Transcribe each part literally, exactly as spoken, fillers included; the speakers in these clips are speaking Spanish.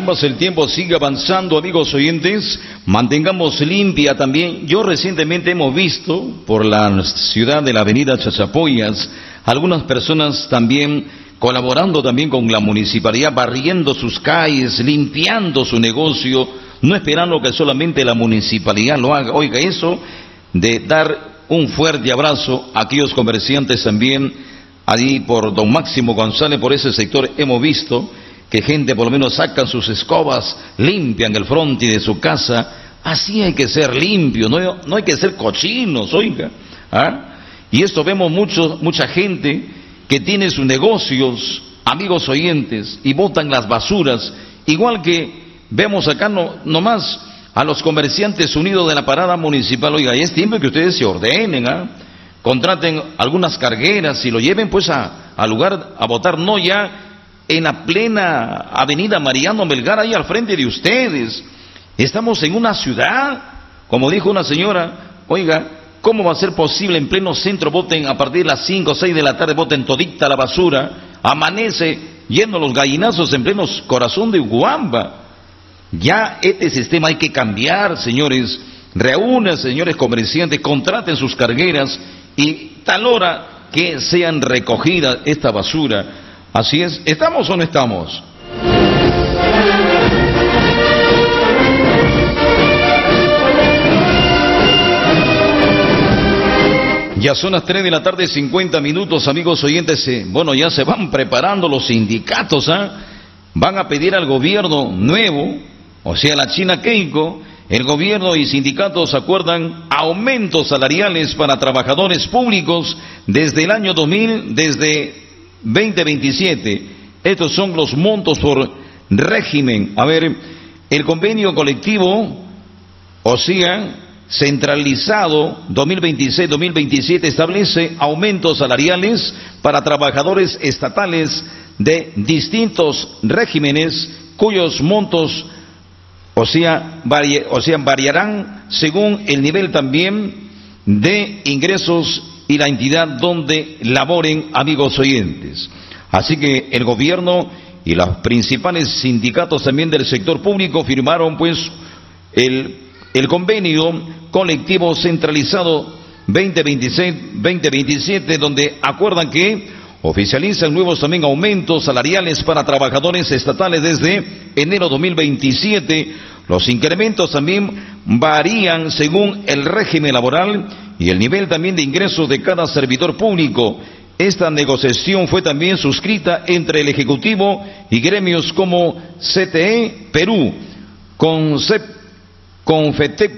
Carambas, el tiempo sigue avanzando, amigos oyentes. Mantengamos limpia también. Yo recientemente hemos visto por la ciudad de la avenida Chachapoyas algunas personas también colaborando también con la municipalidad, barriendo sus calles, limpiando su negocio, no esperando que solamente la municipalidad lo haga. Oiga, eso de dar un fuerte abrazo a aquellos comerciantes también, ahí por Don Máximo González, por ese sector hemos visto que gente por lo menos sacan sus escobas, limpian el frontis de su casa. Así hay que ser limpio, no, no hay que ser cochinos, oiga. ¿Ah? Y esto vemos mucho, mucha gente que tiene sus negocios, amigos oyentes, y botan las basuras, igual que vemos acá no, nomás a los comerciantes unidos de la parada municipal. Oiga, y es tiempo que ustedes se ordenen, ¿ah? Contraten algunas cargueras y lo lleven pues a, a lugar a botar, no ya en la plena avenida Mariano Melgar, ahí al frente de ustedes. Estamos en una ciudad, como dijo una señora, oiga, ¿cómo va a ser posible en pleno centro voten a partir de las cinco o seis de la tarde, voten todita la basura? Amanece yendo los gallinazos en pleno corazón de Uguamba. Ya este sistema hay que cambiar, señores. Reúnan, señores comerciantes, contraten sus cargueras y tal hora que sean recogidas esta basura. Así es, ¿estamos o no estamos? Ya son las tres de la tarde, cincuenta minutos, amigos oyentes. Eh, bueno, ya se van preparando los sindicatos, ¿ah? Van a pedir al gobierno nuevo, o sea, la China Keiko. El gobierno y sindicatos acuerdan aumentos salariales para trabajadores públicos desde el año dos mil, desde veinte veintisiete. Estos son los montos por régimen. A ver, el convenio colectivo, o sea, centralizado dos mil veintiséis dos mil veintisiete establece aumentos salariales para trabajadores estatales de distintos regímenes cuyos montos o sea, vari, o sea variarán según el nivel también de ingresos y la entidad donde laboren, amigos oyentes. Así que el gobierno y los principales sindicatos también del sector público firmaron pues el, el convenio colectivo centralizado veinte veintiséis veinte veintisiete, donde acuerdan que oficializan nuevos también aumentos salariales para trabajadores estatales desde enero dos mil veintisiete. Los incrementos también varían según el régimen laboral y el nivel también de ingresos de cada servidor público. Esta negociación fue también suscrita entre el Ejecutivo y gremios como C T E Perú, CONCEP, CONFETEC,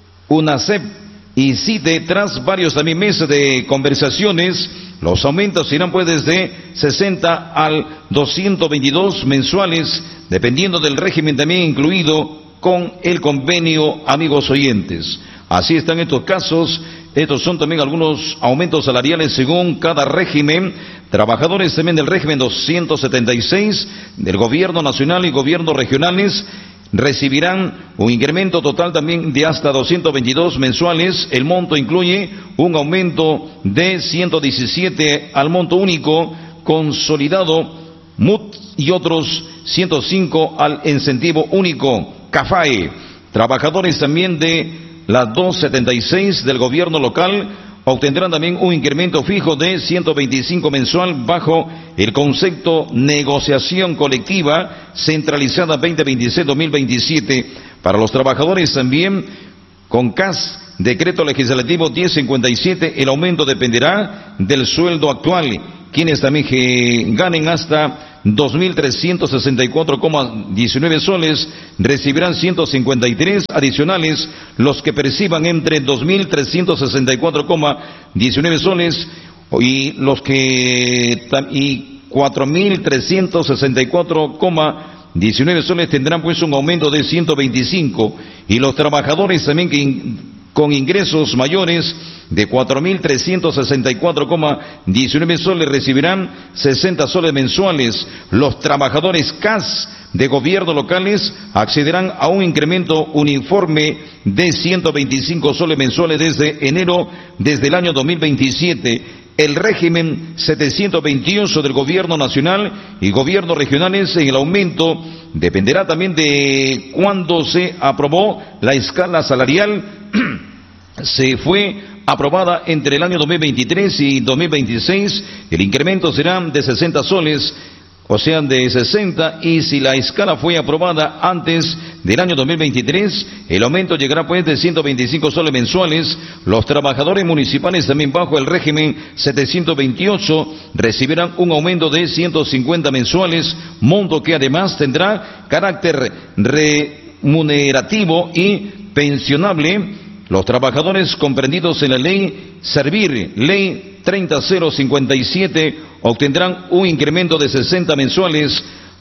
UNACEP y CITE. Tras varios también meses de conversaciones, los aumentos irán pues desde sesenta al doscientos veintidós mensuales, dependiendo del régimen también incluido con el convenio, amigos oyentes. Así están estos casos. Estos son también algunos aumentos salariales según cada régimen. Trabajadores también del régimen doscientos setenta y seis del gobierno nacional y gobiernos regionales recibirán un incremento total también de hasta doscientos veintidós mensuales. El monto incluye un aumento de ciento diecisiete al monto único consolidado M U T y otros ciento cinco al incentivo único CAFAE. Trabajadores también de la doscientos setenta y seis del gobierno local obtendrán también un incremento fijo de ciento veinticinco mensual bajo el concepto negociación colectiva centralizada veinte veintiséis dos mil veintisiete. Para los trabajadores también con C A S, decreto legislativo diez cincuenta y siete, el aumento dependerá del sueldo actual. Quienes también que ganen hasta dos mil trescientos sesenta y cuatro coma diecinueve soles recibirán ciento cincuenta y tres adicionales. Los que perciban entre dos mil trescientos sesenta y cuatro coma diecinueve soles y los que y cuatro mil trescientos sesenta y cuatro coma diecinueve soles tendrán pues un aumento de ciento veinticinco, y los trabajadores también que in, con ingresos mayores de cuatro mil trescientos sesenta y cuatro coma diecinueve soles recibirán sesenta soles mensuales. Los trabajadores C A S de gobierno locales accederán a un incremento uniforme de ciento veinticinco soles mensuales desde enero, desde el año dos mil veintisiete. El régimen setecientos veintiocho del gobierno nacional y gobiernos regionales en el aumento dependerá también de cuándo se aprobó la escala salarial. Se fue aprobada entre el año dos mil veintitrés y dos mil veintiséis. El incremento será de sesenta soles, o sea, de sesenta, y si la escala fue aprobada antes del año dos mil veintitrés, el aumento llegará pues de ciento veinticinco soles mensuales. Los trabajadores municipales también bajo el régimen setecientos veintiocho recibirán un aumento de ciento cincuenta mensuales, monto que además tendrá carácter remunerativo y pensionable. Los trabajadores comprendidos en la ley Servir, ley treinta mil cincuenta y siete, obtendrán un incremento de sesenta mensuales.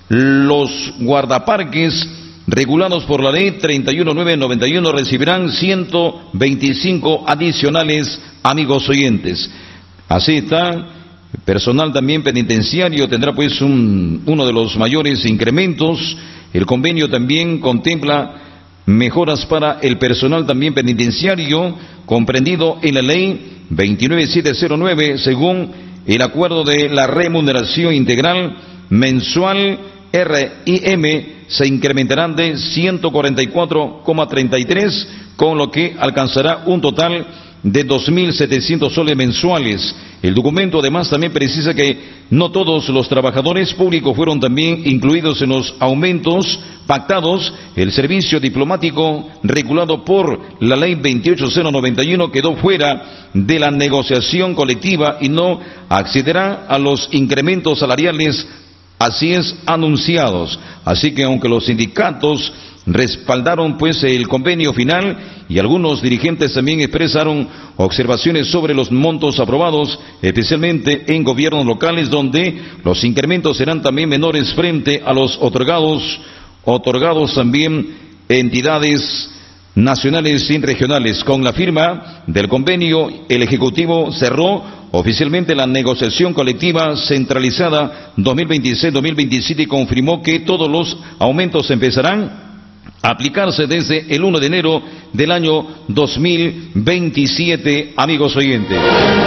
Los guardaparques regulados por la ley treinta y uno mil novecientos noventa y uno recibirán ciento veinticinco adicionales, amigos oyentes. Así está. Personal también penitenciario tendrá pues un, uno de los mayores incrementos. El convenio también contempla mejoras para el personal también penitenciario, comprendido en la ley veintinueve mil setecientos nueve, según el acuerdo de la remuneración integral mensual R I M, se incrementarán de ciento cuarenta y cuatro coma treinta y tres, con lo que alcanzará un total de dos mil setecientos soles mensuales. El documento además también precisa que no todos los trabajadores públicos fueron también incluidos en los aumentos pactados. El servicio diplomático regulado por la ley veintiocho mil noventa y uno quedó fuera de la negociación colectiva y no accederá a los incrementos salariales, así es, anunciados. Así que aunque los sindicatos respaldaron pues el convenio final y algunos dirigentes también expresaron observaciones sobre los montos aprobados, especialmente en gobiernos locales donde los incrementos serán también menores frente a los otorgados, otorgados también entidades nacionales y regionales. Con la firma del convenio, el Ejecutivo cerró oficialmente la negociación colectiva centralizada dos mil veintiséis dos mil veintisiete y confirmó que todos los aumentos empezarán a aplicarse desde el uno de enero del año dos mil veintisiete, amigos oyentes.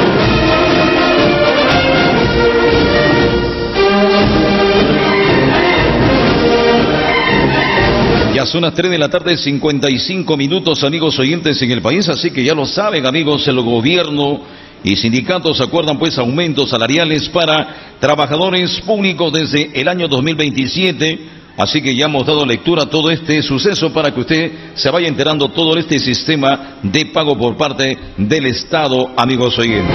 Ya son las tres de la tarde, cincuenta y cinco minutos, amigos oyentes, en el país, así que ya lo saben, amigos, el gobierno y sindicatos acuerdan pues aumentos salariales para trabajadores públicos desde el año dos mil veintisiete. Así que ya hemos dado lectura a todo este suceso para que usted se vaya enterando todo este sistema de pago por parte del Estado, amigos oyentes.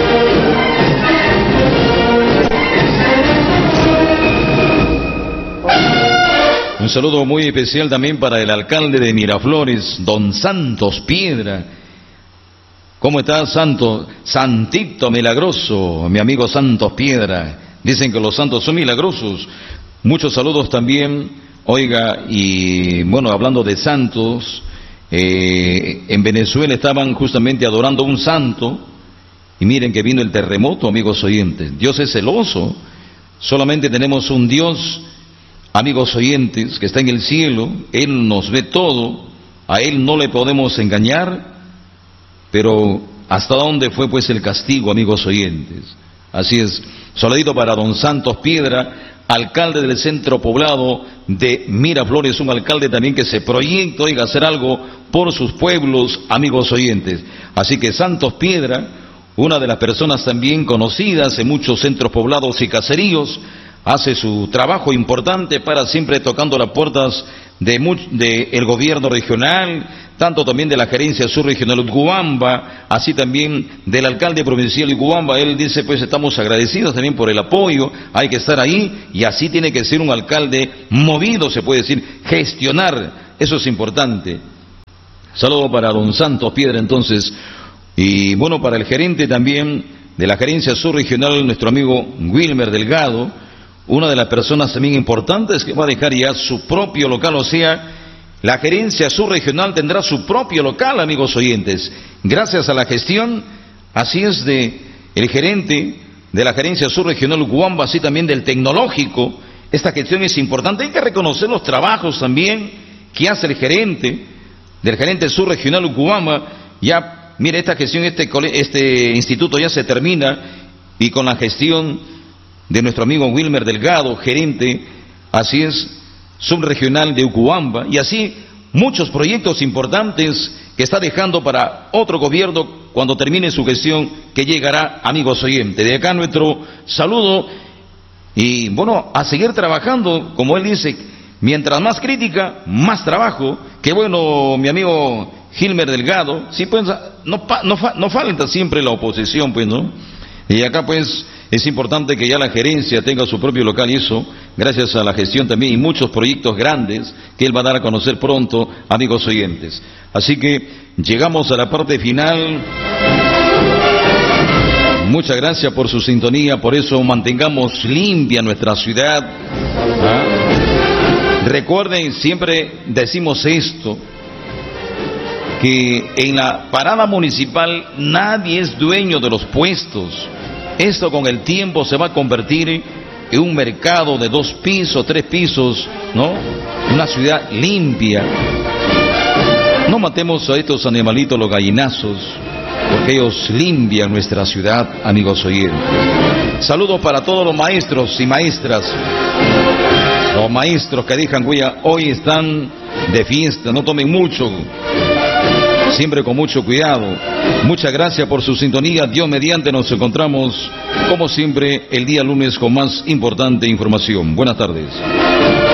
Un saludo muy especial también para el alcalde de Miraflores, don Santos Piedra. ¿Cómo está, Santo? Santito milagroso, mi amigo Santos Piedra. Dicen que los santos son milagrosos. Muchos saludos también, oiga, y bueno, hablando de santos, eh, en Venezuela estaban justamente adorando a un santo, y miren que vino el terremoto, amigos oyentes. Dios es celoso, solamente tenemos un Dios, amigos oyentes, que está en el cielo. Él nos ve todo, a Él no le podemos engañar, pero ¿hasta dónde fue pues el castigo, amigos oyentes? Así es, saludito para don Santos Piedra, alcalde del centro poblado de Miraflores, un alcalde también que se proyecta, oiga, hacer algo por sus pueblos, amigos oyentes. Así que Santos Piedra, una de las personas también conocidas en muchos centros poblados y caseríos, hace su trabajo importante para siempre tocando las puertas de, de el gobierno regional, tanto también de la gerencia subregional Utcubamba, así también del alcalde provincial de Utcubamba. Él dice, pues estamos agradecidos también por el apoyo, hay que estar ahí, y así tiene que ser un alcalde movido, se puede decir, gestionar, eso es importante. Saludo para don Santos Piedra entonces, y bueno, para el gerente también de la gerencia subregional, nuestro amigo Wilmer Delgado, una de las personas también importantes que va a dejar ya su propio local, o sea, la gerencia subregional tendrá su propio local, amigos oyentes, gracias a la gestión, así es, de el gerente de la gerencia subregional Utcubamba, así también del tecnológico. Esta gestión es importante, hay que reconocer los trabajos también que hace el gerente del gerente subregional Utcubamba. Ya, mire, esta gestión, este, este instituto ya se termina, y con la gestión de nuestro amigo Wilmer Delgado, gerente, así es, subregional de Ucuamba, y así muchos proyectos importantes que está dejando para otro gobierno cuando termine su gestión, que llegará, amigos oyentes. De acá nuestro saludo, y bueno, a seguir trabajando, como él dice, mientras más crítica, más trabajo. Qué bueno, mi amigo Gilmer Delgado, sí, pues, no, no, no falta siempre la oposición, pues, ¿no? Y acá, pues, es importante que ya la gerencia tenga su propio local, y eso, gracias a la gestión también, y muchos proyectos grandes que él va a dar a conocer pronto, amigos oyentes. Así que llegamos a la parte final. Muchas gracias por su sintonía, por eso mantengamos limpia nuestra ciudad. ¿Ah? Recuerden, siempre decimos esto, que en la parada municipal nadie es dueño de los puestos. Esto con el tiempo se va a convertir en un mercado de dos pisos, tres pisos, ¿no? Una ciudad limpia. No matemos a estos animalitos, los gallinazos, porque ellos limpian nuestra ciudad, amigos oyentes. Saludos para todos los maestros y maestras. Los maestros que dejan huella hoy están de fiesta, no tomen mucho. Siempre con mucho cuidado. Muchas gracias por su sintonía. Dios mediante, nos encontramos como siempre el día lunes con más importante información. Buenas tardes.